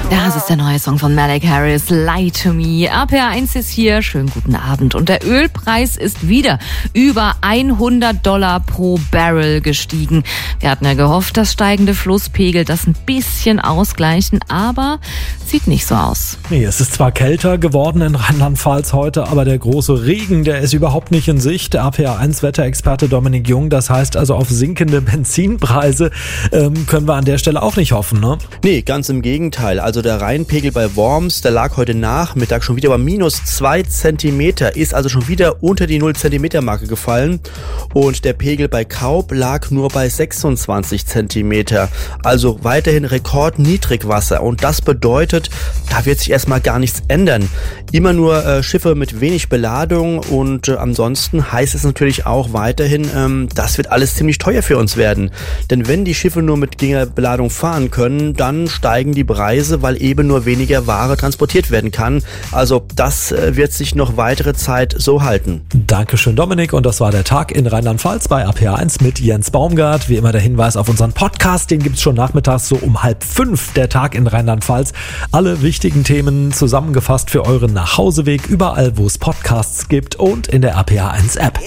Das ist der neue Song von Malik Harris, Lie to Me. RPR1 ist hier, schönen guten Abend. Und der Ölpreis ist wieder über $100 pro Barrel gestiegen. Wir hatten ja gehofft, dass steigende Flusspegel das ein bisschen ausgleichen, aber sieht nicht so aus. Nee, es ist zwar kälter geworden in Rheinland-Pfalz heute, aber der große Regen, der ist überhaupt nicht in Sicht. Der RPR1-Wetterexperte Dominik Jung, das heißt also auf sinkende Benzinpreise können wir an der Stelle auch nicht hoffen, ne? Nee, ganz im Gegenteil. Also der Rheinpegel bei Worms, der lag heute Nachmittag schon wieder bei -2 Zentimeter, ist also schon wieder unter die 0-Zentimeter-Marke gefallen. Und der Pegel bei Kaub lag nur bei 26 Zentimeter. Also weiterhin Rekordniedrigwasser. Und das bedeutet, da wird sich erstmal gar nichts ändern. Immer nur Schiffe mit wenig Beladung und ansonsten heißt es natürlich auch weiterhin, das wird alles ziemlich teuer für uns werden. Denn wenn die Schiffe nur mit geringer Beladung fahren können, dann steigen die Preise, weil eben nur weniger Ware transportiert werden kann. Also das wird sich noch weitere Zeit so halten. Dankeschön, Dominik. Und das war der Tag in Rheinland-Pfalz bei RPR1 mit Jens Baumgart. Wie immer der Hinweis auf unseren Podcast, den gibt's schon nachmittags so um 4:30, der Tag in Rheinland-Pfalz. Alle wichtigen Themen zusammengefasst für euren Nachhauseweg, überall wo es Podcasts gibt und in der RPR1 App.